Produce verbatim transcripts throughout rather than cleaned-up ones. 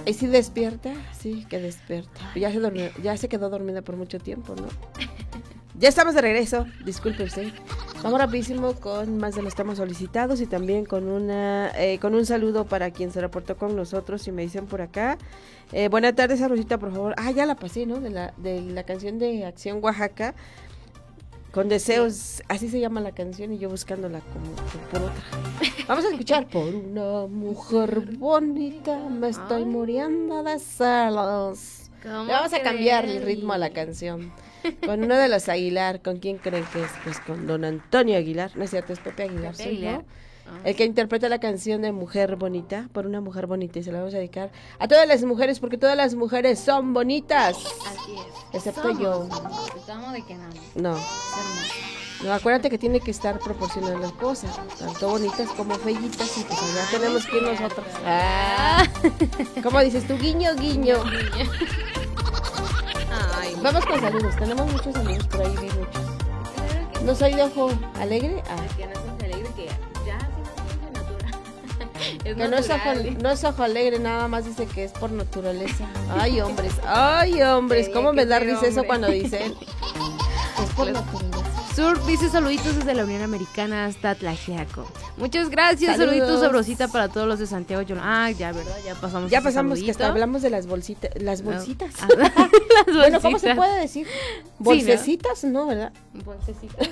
¿Y si despierta? Sí, que despierta. Ya se, dormió, ya se quedó dormida por mucho tiempo, ¿no? Ya estamos de regreso, disculpe usted. Vamos rapidísimo con más de los temas solicitados y también con una eh, con un saludo para quien se reportó con nosotros y me dicen por acá. Eh, buenas tardes, Rosita, por favor. Ah, ya la pasé, ¿no? De la, de la canción de Acción Oaxaca. Con deseos, sí. Así se llama la canción y yo buscándola como por otra. Vamos a escuchar. Por una mujer bonita me estoy Ay. muriendo de celos. Le vamos a cambiar el ritmo a la canción. Con uno de los Aguilar, ¿con quién creen que es? Pues con don Antonio Aguilar, ¿no es cierto? Es Pepe Aguilar, Pepe Aguilar. ¿No? Oh. El que interpreta la canción de Mujer Bonita, por una mujer bonita, y se la vamos a dedicar a todas las mujeres, porque todas las mujeres son bonitas. Así es. Excepto Somos. yo. ¿Estamos de qué nada? No. No, acuérdate que tiene que estar proporcionando las cosas, tanto bonitas como feyitas, y pues ya tenemos que ir nosotros. Ah. ¿Cómo dices tú? Guiño, guiño. guiño. Ay, vamos con saludos, tenemos muchos saludos por ahí, vi muchos. ¿No soy de ojo alegre? Ah. Que no soy alegre, que ya es natural. Es que no es, ojo, no es ojo alegre, nada más dice que es por naturaleza. Ay, hombres, ay, hombres, ¿cómo me da risa eso cuando dicen? Es por naturaleza. Sur dice saluditos desde la Unión Americana hasta Tlaxiaco. Muchas gracias, saludos. Saluditos sabrosita para todos los de Santiago. Ah, ya, ¿verdad? Ya pasamos. Ya pasamos saludito. Que hasta hablamos de las bolsitas. Las bolsitas. No. las bolsitas. Bueno, ¿cómo se puede decir? ¿Bolsecitas? Sí, ¿no? ¿no? ¿Verdad? Bolsecitas.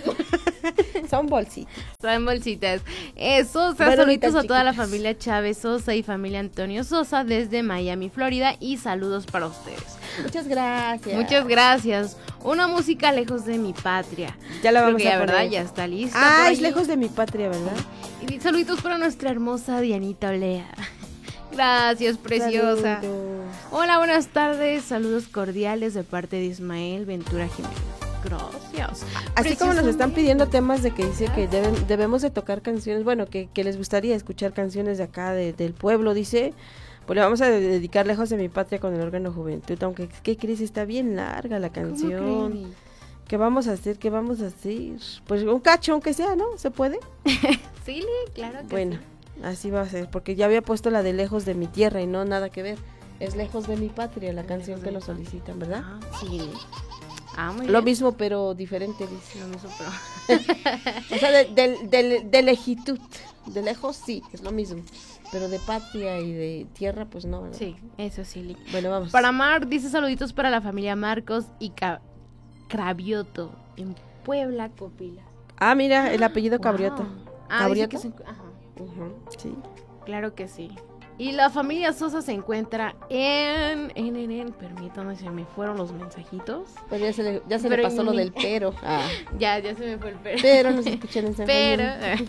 Son bolsitas. Son bolsitas. Eh, Sosa, bueno, saluditos a toda la familia Chávez Sosa y familia Antonio Sosa desde Miami, Florida. Y saludos para ustedes. Muchas gracias. Muchas gracias. Una música lejos de mi patria. Ya la vamos Creo que a ya, poner. ¿verdad? Ya está lista. Ah, es lejos de mi patria, ¿verdad? Y saluditos para nuestra hermosa Dianita Olea. Gracias, preciosa. Saludos. Hola, buenas tardes. Saludos cordiales de parte de Ismael Ventura Jiménez. Gracias. Así como nos están pidiendo temas de que dice que deben, debemos de tocar canciones, bueno, que, que les gustaría escuchar canciones de acá, de, del pueblo, dice... Pues le vamos a dedicar Lejos de mi patria con el órgano Juventud, aunque ¿qué crees? Está bien larga la canción. ¿Qué vamos a hacer? ¿Qué vamos a hacer? Pues un cacho, aunque sea, ¿no? ¿Se puede? Sí, claro que bueno, sí. Bueno, así va a ser, porque ya había puesto la de Lejos de mi tierra y no nada que ver. Es Lejos de mi patria, la canción que nos solicitan, ¿verdad? Ah, sí. Ah, muy Lo bien. mismo, pero diferente, dice. Lo mismo, pero... o sea, de, de, de, de lejitud. De lejos, sí, es lo mismo. Pero de patria y de tierra, pues no, ¿verdad? Sí, eso sí. Li. Bueno, vamos. Para Mar, dice saluditos para la familia Marcos y Ca- Cravioto, en Puebla, Copila. Ah, mira, el apellido wow. Cabrioto. Ah, ¿Cabrioto? Se... Ajá. Uh-huh, sí. Claro que sí. Y la familia Sosa se encuentra en... en, en, en permítanme, se me fueron los mensajitos. Pero ya se le, ya se le pasó lo del pero. Ah. ya, ya se me fue el pero. Pero nos escuchan en San Pero...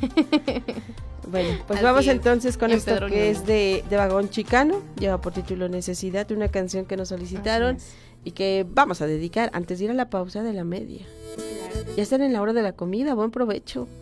Bueno, pues Así vamos es. entonces con En esto Pedro que Ñuño. es de, de Vagón Chicano, lleva por título Necesidad, una canción que nos solicitaron y que vamos a dedicar antes de ir a la pausa de la media. Claro. Ya están en la hora de la comida, buen provecho.